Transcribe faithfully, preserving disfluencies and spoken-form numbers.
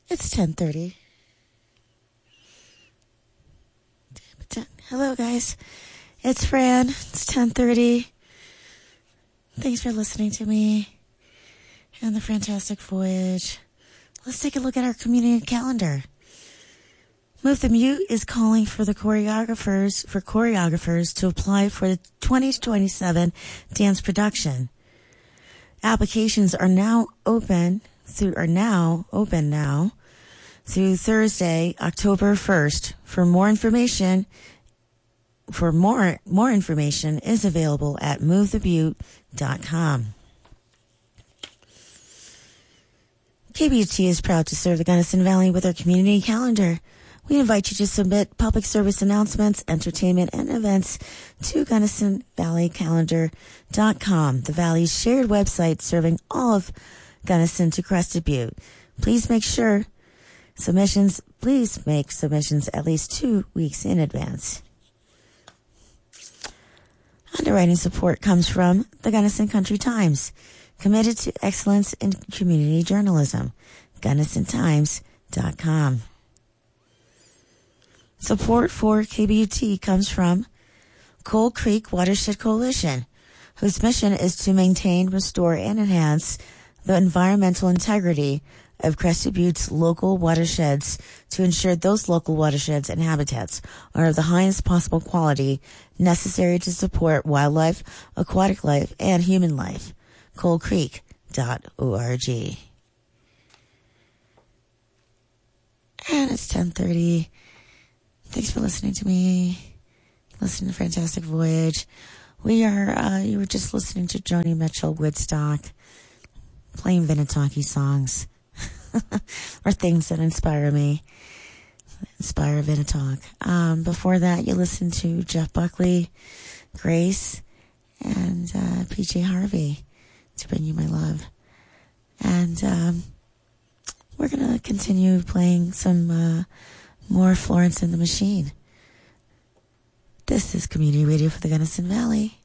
It's ten thirty. Hello, guys. It's Fran. It's ten thirty. Thanks for listening to me and the Fantastic Voyage. Let's take a look at our community calendar. Move the Mute is calling for the choreographers for choreographers to apply for the twenty twenty-seven dance production. Applications are now open through are now open now through Thursday, October first. For more information, for more more information is available at move the butte dot com. K B U T is proud to serve the Gunnison Valley with our community calendar. We invite you to submit public service announcements, entertainment, and events to gunnison valley calendar dot com, the Valley's shared website serving all of Gunnison to Crested Butte. Please make sure submissions, please make submissions at least two weeks in advance. Underwriting support comes from the Gunnison Country Times, committed to excellence in community journalism, gunnison times dot com. Support for K B U T comes from Coal Creek Watershed Coalition, whose mission is to maintain, restore, and enhance the environmental integrity of Crested Butte's local watersheds to ensure those local watersheds and habitats are of the highest possible quality necessary to support wildlife, aquatic life, and human life. coal creek dot org. And it's ten thirty. Thanks for listening to me. Listen to Fantastic Voyage. We are, uh, you were just listening to Joni Mitchell, Woodstock, playing Vinataki songs, or things that inspire me, inspire Vinatalk. Um, before that, you listened to Jeff Buckley, Grace, and uh, P J Harvey, To Bring You My Love. And um, we're going to continue playing some uh, more Florence and the Machine. This is Community Radio for the Gunnison Valley.